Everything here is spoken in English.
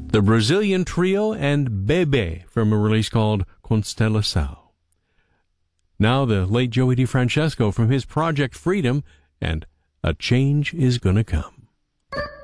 the Brazilian Trio, and Bebe from a release called Constelação. Now the late Joey DeFrancesco from his project Freedom and A Change Is Gonna Come.